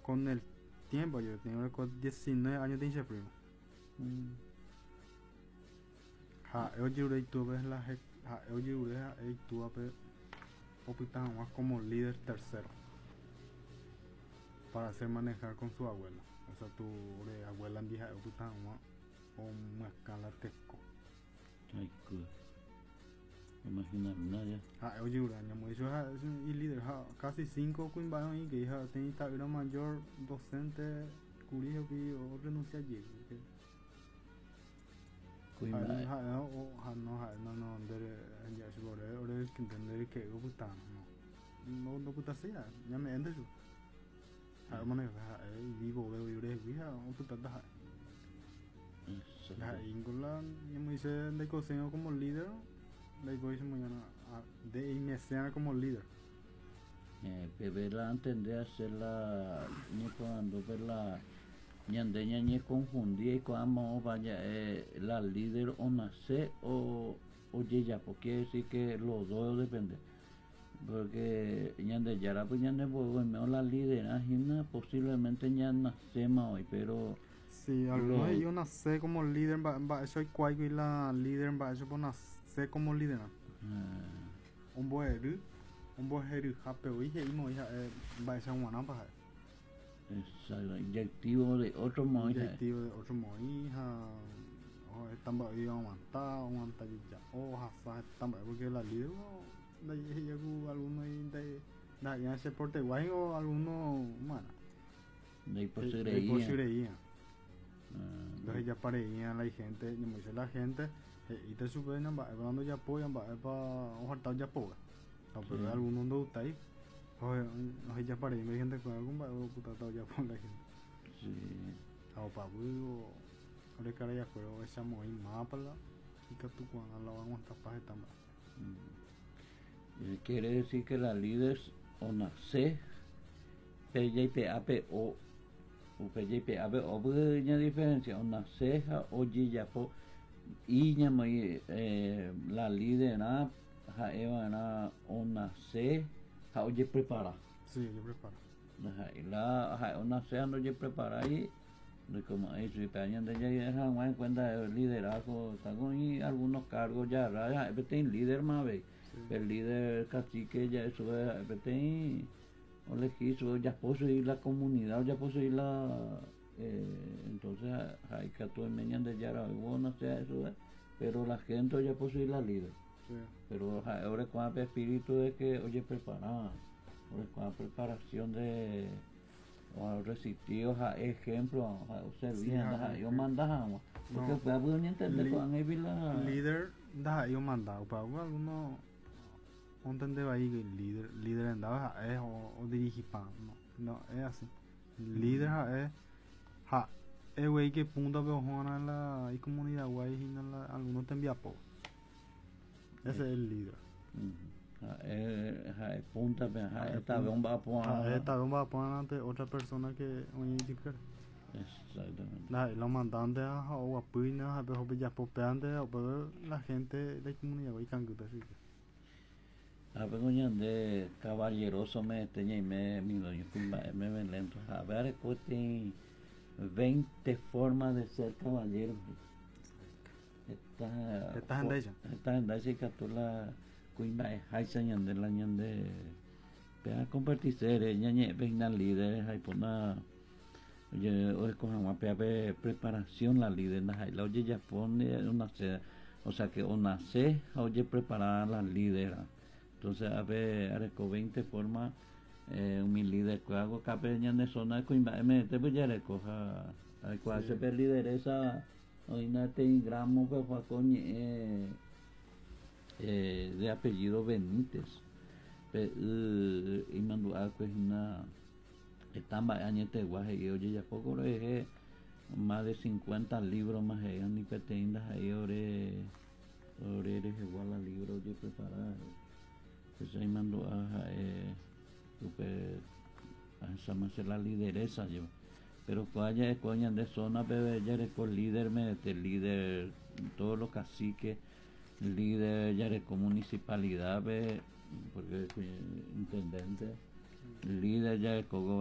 con el tiempo, yo tengo con 19 años de hincha primo. Yo lloré tu vez la yo lloré tu vez como líder tercero para hacer manejar con su abuela. O sea, tu abuela en día o una escala teco. Ay, imagina nadie. Yo lloré, y líder, casi 5 cuimbanos y que tenía una mayor docente curioso que o renuncia allí. No, puta sea, ya me entiendes. Vivo veo y puta y me dice de cocina como líder, de iniciar como líder. Verla entender hacerla ni cuando verla ñandeña ni confundía y cuando vaya la líder o nace o ya porque quiere decir que los dos depende porque ñande yara pues ñande bueno la líder ajena posiblemente ya nacemos hoy pero sí, algunos yo nací como líder soy cuaigo y la líder eso pues nací como líder un boheru japeo y mo ya va esa una para inyectivo de otro modo hija o están aguanta ya o hasta están porque la líder de algunos de ya se porte guay o algunos bueno de posibilidad entonces ya pareía la gente me dice la gente y te suben hablando ya apoyan para ojalá ya poca pero algunos no está ahí oye ya pareía me gente con algún puta ya por la gente sí o para o ahora cara ya pero esa muy mapa y que tú cuando la vamos a tapar también quiere decir que la líder o nace PJPAP o PJPAP o buena diferencia o nace o ya po y la líder na na o nace oye prepara sí yo preparo la o nace no yo prepara y como eso y también de ya dejan en cuenta el liderazgo y algunos cargos ya tiene líder más ve el líder cacique ya eso tiene o legislo ya posee la comunidad ya posee la entonces hay que actuar de ya no sea eso pero la gente ya posee la líder sí. Pero ahora con el espíritu de que oye preparada ahora con la preparación de o resistir ejemplo servían yo mandaba porque fue bueno entender con el líder da yo mandaba para alguno entender ahí que líder andaba es o dirigir no es así líder es güey que punta pero Juana la comunidad güey y algunos te envía poco ese es el líder punta esta bomba a poner ante otra persona que oye exactamente lo mandan de o apuina a ver ya popeante o pero la gente de comunidad güey can que a ver de caballeroso me tenía y me lento a ver que 20 formas de ser caballero esta en ella que tú la cuina hay señal de la ñande para compartir ser ñañe venga líder hay pona oye hoy con una preparación la líder la oye ya pone una o sea que una se oye preparar la líder entonces a ver con 20 formas mi líder que hago capeña de zona me te voy a recoger al cual se per lideresa hoy no te gramo que fue con de apellido Benítez y mandó a que una estamba añete guaje y oye ya poco es más de 50 libros más ni petendas ahí ore eres igual al libro yo preparado pues ahí mandó a super esa más la lideresa yo pero cuando es coña de zona bebé ya eres con líder líder todo lo cacique líder ya eres con municipalidad porque intendente líder ya eres con